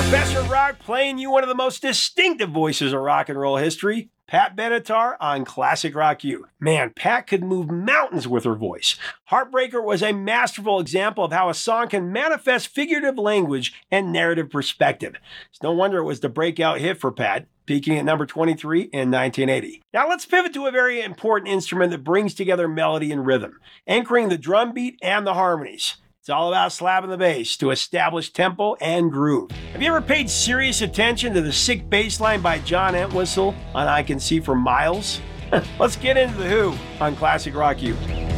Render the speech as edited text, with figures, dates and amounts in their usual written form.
Professor Rock playing you one of the most distinctive voices of rock and roll history, Pat Benatar on Classic Rock U. Man, Pat could move mountains with her voice. Heartbreaker was a masterful example of how a song can manifest figurative language and narrative perspective. It's no wonder it was the breakout hit for Pat, peaking at number 23 in 1980. Now let's pivot to a very important instrument that brings together melody and rhythm, anchoring the drum beat and the harmonies. It's all about slapping the bass to establish tempo and groove. Have you ever paid serious attention to the sick bass line by John Entwistle on I Can See for Miles? Let's get into The Who on Classic Rock U.